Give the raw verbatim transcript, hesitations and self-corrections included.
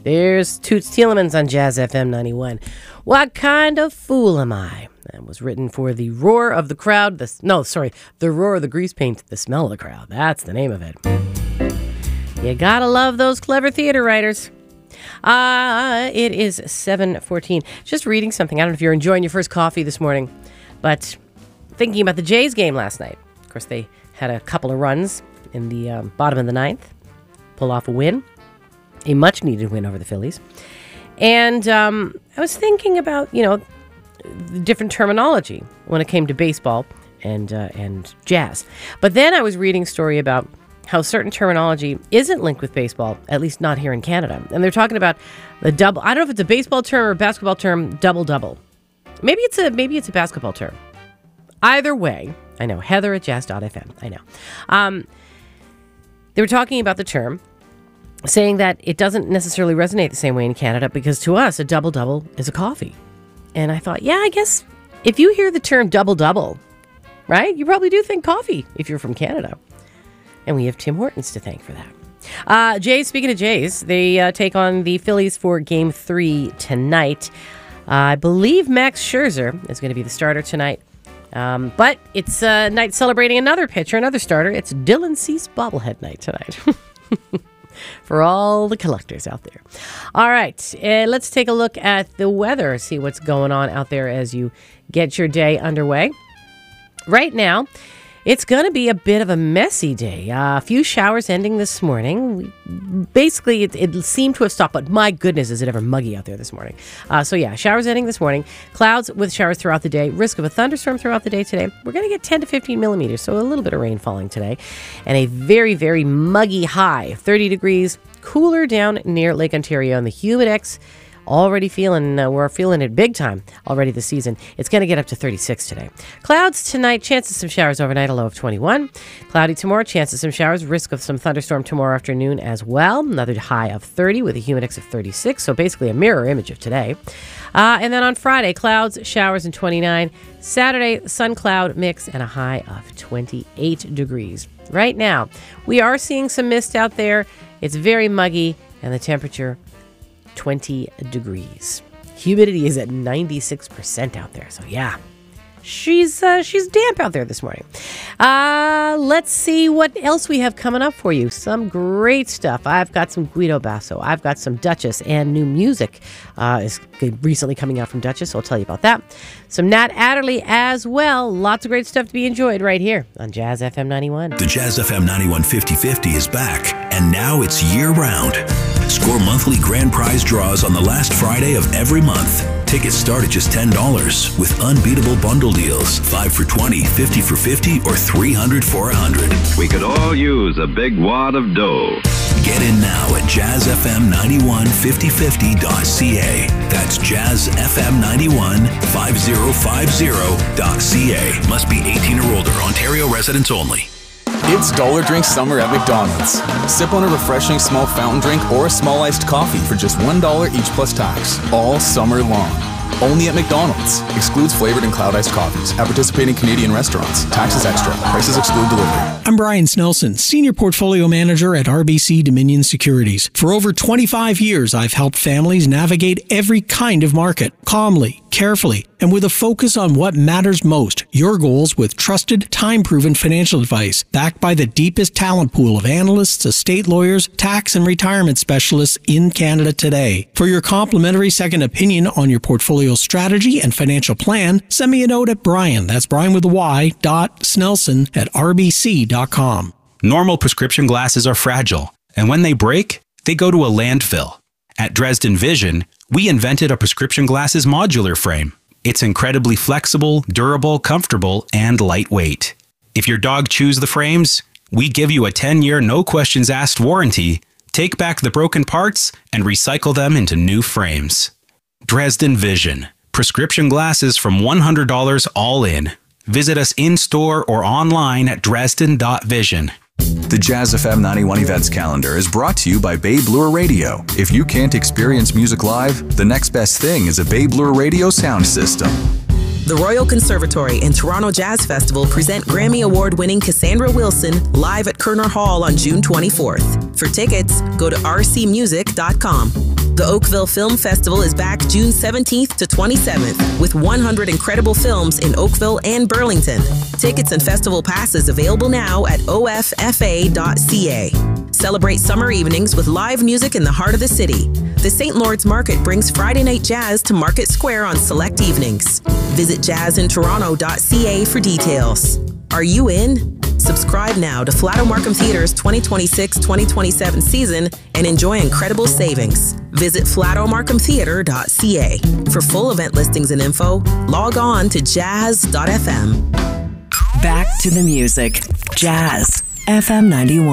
There's Toots Thielemans on Jazz F M ninety-one. What kind of fool am I? That was written for the roar of the crowd. The, no, sorry, the roar of the grease paint, the smell of the crowd. That's the name of it. You gotta love those clever theater writers. Uh, it is seven fourteen. Just reading something. I don't know if you're enjoying your first coffee this morning, but thinking about the Jays game last night. Of course, they had a couple of runs in the um, bottom of the ninth. Pull off a win. A much-needed win over the Phillies. And um, I was thinking about, you know, the different terminology when it came to baseball and uh, and jazz. But then I was reading a story about how certain terminology isn't linked with baseball, at least not here in Canada. And they're talking about the double, I don't know if it's a baseball term or a basketball term, double-double. Maybe it's a maybe it's a basketball term. Either way, I know, Heather at jazz dot f m, I know. Um, they were talking about the term, saying that it doesn't necessarily resonate the same way in Canada because to us, a double-double is a coffee. And I thought, yeah, I guess if you hear the term double-double, right, you probably do think coffee if you're from Canada. And we have Tim Hortons to thank for that. Uh, Jays, speaking of Jays, they uh, take on the Phillies for Game three tonight. Uh, I believe Max Scherzer is going to be the starter tonight. Um, but it's a night celebrating another pitcher, another starter. It's Dylan Cease bobblehead night tonight. For all the collectors out there. All right, uh, let's take a look at the weather, see what's going on out there as you get your day underway. Right now, it's going to be a bit of a messy day. Uh, a few showers ending this morning. We, basically, it, it seemed to have stopped, but my goodness, is it ever muggy out there this morning. Uh, so yeah, showers ending this morning. Clouds with showers throughout the day. Risk of a thunderstorm throughout the day today. We're going to get ten to fifteen millimeters, so a little bit of rain falling today. And a very, very muggy high, thirty degrees. Cooler down near Lake Ontario, and the Humidex already feeling, uh, we're feeling it big time already this season. It's going to get up to thirty-six today. Clouds tonight, chances of some showers overnight, a low of twenty-one. Cloudy tomorrow, chances of some showers, risk of some thunderstorm tomorrow afternoon as well. Another high of thirty with a Humidex of thirty-six, so basically a mirror image of today. Uh, and then on Friday, clouds, showers, and twenty-nine. Saturday, sun cloud mix and a high of twenty-eight degrees. Right now, we are seeing some mist out there. It's very muggy, and the temperature twenty degrees. Humidity is at ninety-six percent out there. So yeah, she's uh, she's damp out there this morning. Uh, let's see what else we have coming up for you. Some great stuff. I've got some Guido Basso. I've got some Duchess, and new music uh, is recently coming out from Duchess. So I'll tell you about that. Some Nat Adderley as well. Lots of great stuff to be enjoyed right here on Jazz F M ninety-one. The Jazz F M ninety-one fifty fifty is back, and now it's year-round. Score monthly grand prize draws on the last Friday of every month. Tickets start at just ten dollars with unbeatable bundle deals. five for twenty, fifty for fifty, or three hundred for one hundred. We could all use a big wad of dough. Get in now at jazz f m ninety-one fifty fifty dot c a. That's jazz f m ninety-one fifty fifty dot c a. Must be eighteen or older. Ontario residents only. It's Dollar Drink Summer at McDonald's. Sip on a refreshing small fountain drink or a small iced coffee for just one dollar each plus tax, all summer long. Only at McDonald's. Excludes flavored and cloud iced coffees at participating Canadian restaurants. Taxes extra. Prices exclude delivery. I'm Brian Snelson, Senior Portfolio Manager at R B C Dominion Securities. For over twenty-five years, I've helped families navigate every kind of market, calmly, carefully, and with a focus on what matters most, your goals with trusted, time-proven financial advice, backed by the deepest talent pool of analysts, estate lawyers, tax and retirement specialists in Canada today. For your complimentary second opinion on your portfolio strategy and financial plan, send me a note at Brian, that's Brian with a Y, dot Snelson at r b c dot com. Normal prescription glasses are fragile, and when they break, they go to a landfill. At Dresden Vision, we invented a prescription glasses modular frame. It's incredibly flexible, durable, comfortable, and lightweight. If your dog chews the frames, we give you a ten-year no-questions-asked warranty, take back the broken parts, and recycle them into new frames. Dresden Vision. Prescription glasses from one hundred dollars all in. Visit us in-store or online at dresden dot vision. The Jazz F M ninety-one events calendar is brought to you by Babe Lure Radio. If you can't experience music live, the next best thing is a Babe Lure Radio sound system. The Royal Conservatory and Toronto Jazz Festival present Grammy Award-winning Cassandra Wilson live at Kerner Hall on June twenty-fourth. For tickets, go to r c music dot com. The Oakville Film Festival is back June seventeenth to twenty-seventh with one hundred incredible films in Oakville and Burlington. Tickets and festival passes available now at O F F A dot C A. Celebrate summer evenings with live music in the heart of the city. The Saint Lord's Market brings Friday night jazz to Market Square on select evenings. Visit jazz in toronto dot C A for details. Are you in? Subscribe now to Flato Markham Theatre's twenty twenty-six twenty twenty-seven season and enjoy incredible savings. Visit flato markham theatre dot C A. For full event listings and info, log on to jazz dot F M. Back to the music. Jazz F M ninety-one.